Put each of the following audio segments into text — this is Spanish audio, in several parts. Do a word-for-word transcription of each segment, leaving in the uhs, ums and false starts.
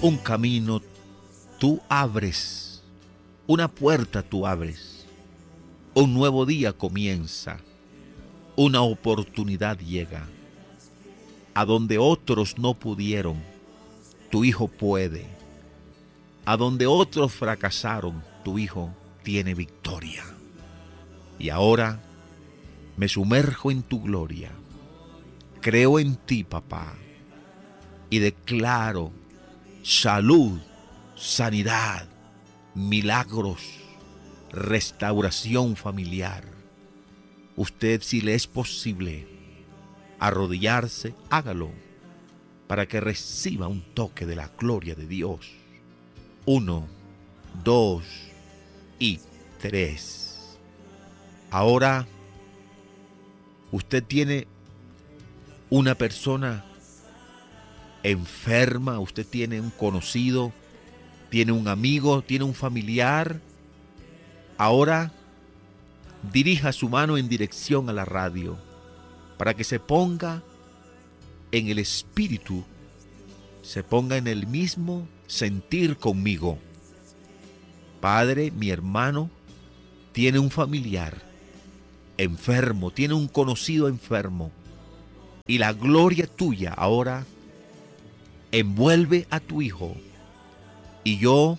Un camino tú abres, una puerta tú abres, un nuevo día comienza, una oportunidad llega. A donde otros no pudieron, tu hijo puede. A donde otros fracasaron, tu hijo tiene victoria. Y ahora me sumerjo en tu gloria. Creo en ti, papá, y declaro salud, sanidad, milagros, restauración familiar. Usted, si le es posible arrodillarse, hágalo para que reciba un toque de la gloria de Dios. Uno, dos y tres. Ahora usted tiene una persona enferma, usted tiene un conocido, tiene un amigo, tiene un familiar. Ahora dirija su mano en dirección a la radio para que se ponga en el espíritu, se ponga en el mismo sentir conmigo. Padre, mi hermano tiene un familiar enfermo, tiene un conocido enfermo, y la gloria tuya ahora envuelve a tu hijo, y yo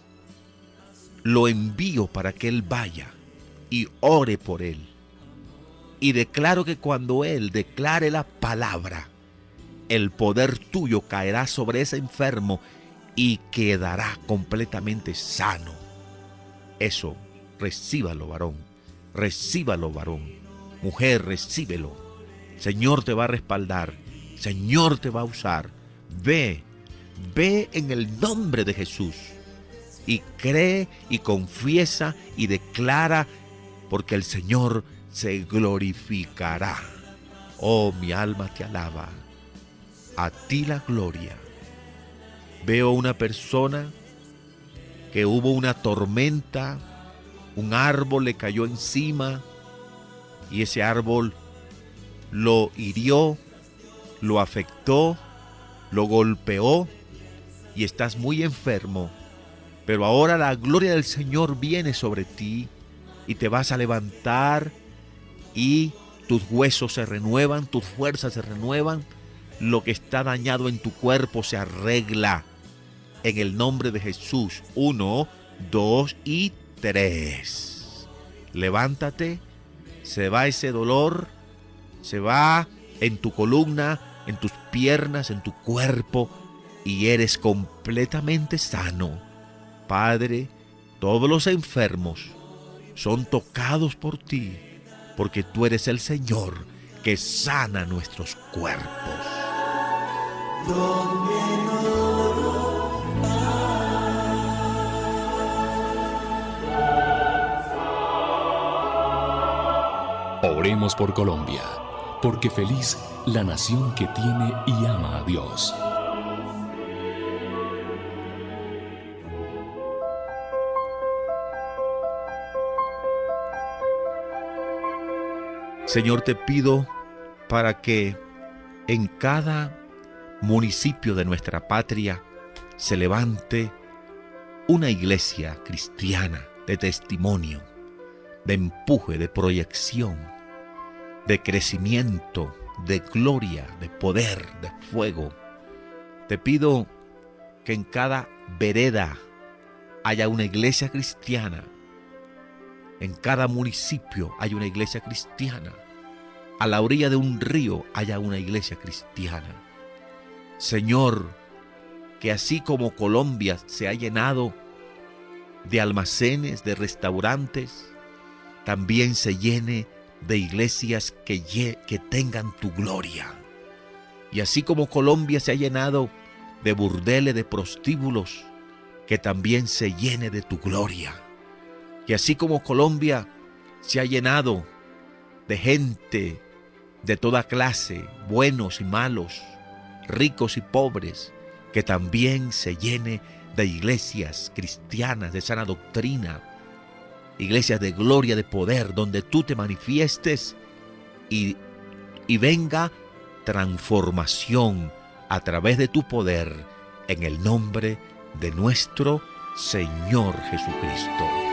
lo envío para que él vaya y ore por él. Y declaro que cuando él declare la palabra, el poder tuyo caerá sobre ese enfermo y quedará completamente sano. Eso, recíbalo, varón. Recíbalo, varón. Mujer, recíbelo. Señor te va a respaldar. Señor te va a usar. Ve, ve en el nombre de Jesús. Y cree y confiesa y declara, porque el Señor se glorificará. Oh, mi alma te alaba. A ti la gloria. Veo una persona que hubo una tormenta, un árbol le cayó encima y ese árbol lo hirió, lo afectó, lo golpeó y estás muy enfermo. Pero ahora la gloria del Señor viene sobre ti y te vas a levantar y tus huesos se renuevan, tus fuerzas se renuevan. Lo que está dañado en tu cuerpo se arregla en el nombre de Jesús. Uno, dos y tres. Levántate, se va ese dolor, se va en tu columna, en tus piernas, en tu cuerpo y eres completamente sano. Padre, todos los enfermos son tocados por ti, porque tú eres el Señor que sana nuestros cuerpos. Oremos por Colombia, porque feliz la nación que tiene y ama a Dios. Señor, te pido para que en cada municipio de nuestra patria se levante una iglesia cristiana de testimonio, de empuje, de proyección, de crecimiento, de gloria, de poder, de fuego. Te pido que en cada vereda haya una iglesia cristiana. En cada municipio haya una iglesia cristiana. A la orilla de un río haya una iglesia cristiana. Señor, que así como Colombia se ha llenado de almacenes, de restaurantes, también se llene de iglesias que, que tengan tu gloria. Y así como Colombia se ha llenado de burdeles, de prostíbulos, que también se llene de tu gloria. Y así como Colombia se ha llenado de gente de toda clase, buenos y malos, ricos y pobres, que también se llene de iglesias cristianas de sana doctrina, iglesias de gloria, de poder, donde tú te manifiestes y, y venga transformación a través de tu poder, en el nombre de nuestro Señor Jesucristo.